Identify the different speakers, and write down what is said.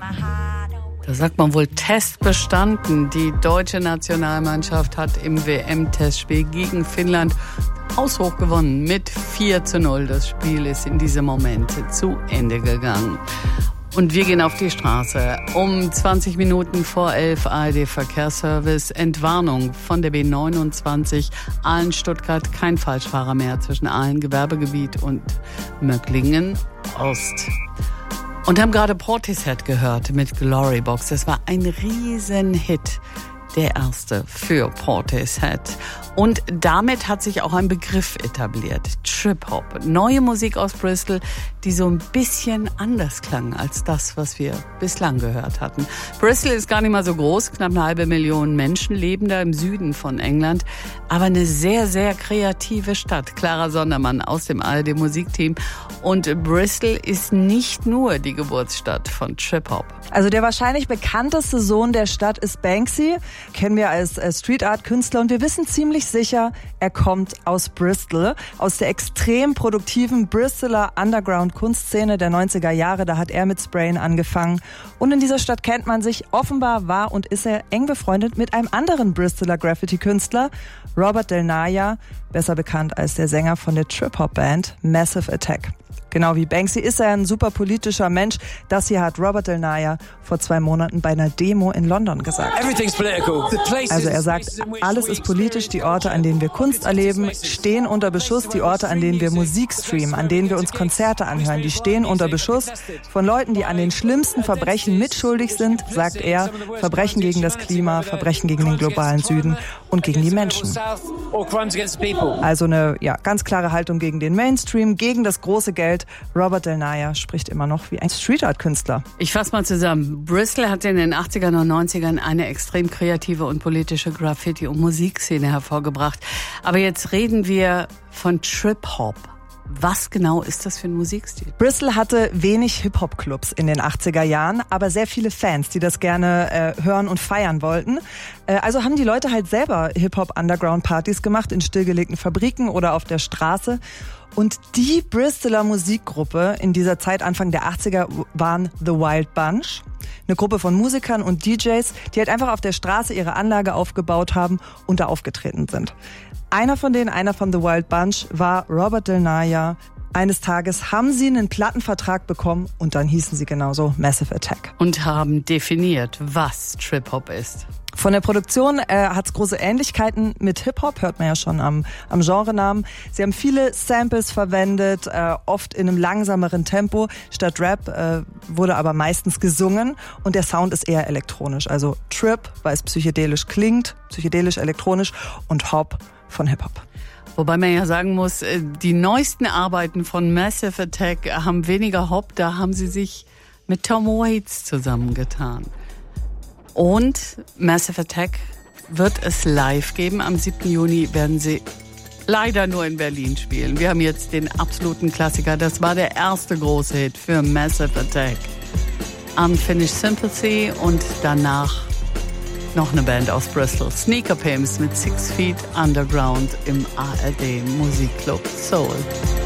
Speaker 1: Da sagt man wohl Test bestanden. Die deutsche Nationalmannschaft hat im WM-Testspiel gegen Finnland haushoch gewonnen mit 4:0. Das Spiel ist in diesem Moment zu Ende gegangen. Und wir gehen auf die Straße. Um 20 Minuten vor 11 ARD-Verkehrsservice. Entwarnung von der B29 Aalen-Stuttgart. Kein Falschfahrer mehr zwischen Aalen Gewerbegebiet und Möcklingen Ost. Und haben gerade Portishead gehört mit Glorybox. Das war ein Riesenhit. Der erste für Portishead. Und damit hat sich auch ein Begriff etabliert. Trip-Hop. Neue Musik aus Bristol, die so ein bisschen anders klang als das, was wir bislang gehört hatten. Bristol ist gar nicht mal so groß. Knapp 500.000 Menschen leben da im Süden von England. Aber eine sehr, sehr kreative Stadt. Clara Sondermann aus dem ARD-Musikteam. Und Bristol ist nicht nur die Geburtsstadt von Trip-Hop.
Speaker 2: Also der wahrscheinlich bekannteste Sohn der Stadt ist Banksy. Kennen wir als Street-Art-Künstler. Und wir wissen ziemlich sicher, er kommt aus Bristol. Aus der extrem produktiven Bristoler Underground-Kunstszene der 90er Jahre. Da hat er mit Sprayen angefangen. Und in dieser Stadt kennt man sich. Offenbar war und ist er eng befreundet mit einem anderen Bristoler Graffiti-Künstler, Robert Del Naya, besser bekannt als der Sänger von der Trip-Hop-Band Massive Attack. Genau wie Banksy ist er ein super politischer Mensch. Das hier hat Robert Del Naya vor 2 Monaten bei einer Demo in London gesagt. Also er sagt, alles ist politisch. Die Orte, an denen wir Kunst erleben, stehen unter Beschuss. Die Orte, an denen wir Musik streamen, an denen wir uns Konzerte anhören, die stehen unter Beschuss von Leuten, die an den schlimmsten Verbrechen mitschuldig sind, sagt er. Verbrechen gegen das Klima, Verbrechen gegen den globalen Süden und gegen die Menschen. Also eine ganz klare Haltung gegen den Mainstream, gegen das große Geld. Robert Del Naya spricht immer noch wie ein Street-Art-Künstler.
Speaker 1: Ich fasse mal zusammen. Bristol hat in den 80ern und 90ern eine extrem kreative und politische Graffiti- und Musikszene hervorgebracht. Aber jetzt reden wir von Trip-Hop. Was genau ist das für ein Musikstil?
Speaker 2: Bristol hatte wenig Hip-Hop-Clubs in den 80er Jahren, aber sehr viele Fans, die das gerne hören und feiern wollten. Also haben die Leute halt selber Hip-Hop-Underground-Partys gemacht in stillgelegten Fabriken oder auf der Straße. Und die Bristoler Musikgruppe in dieser Zeit, Anfang der 80er, waren The Wild Bunch. Eine Gruppe von Musikern und DJs, die halt einfach auf der Straße ihre Anlage aufgebaut haben und da aufgetreten sind. Einer von The Wild Bunch war Robert Del Naya. Eines Tages haben sie einen Plattenvertrag bekommen und dann hießen sie genauso Massive Attack.
Speaker 1: Und haben definiert, was Trip-Hop ist.
Speaker 2: Von der Produktion hat's große Ähnlichkeiten mit Hip-Hop, hört man ja schon am Genrenamen. Sie haben viele Samples verwendet, oft in einem langsameren Tempo. Statt Rap wurde aber meistens gesungen und der Sound ist eher elektronisch. Also Trip, weil es psychedelisch klingt, psychedelisch elektronisch und Hop von Hip-Hop.
Speaker 1: Wobei man ja sagen muss, die neuesten Arbeiten von Massive Attack haben weniger Hop, da haben sie sich mit Tom Waits zusammengetan. Und Massive Attack wird es live geben. Am 7. Juni werden sie leider nur in Berlin spielen. Wir haben jetzt den absoluten Klassiker. Das war der erste große Hit für Massive Attack. Unfinished Sympathy und danach noch eine Band aus Bristol. Sneaker Pimps mit 6 Feet Underground im ARD Musikclub Soul.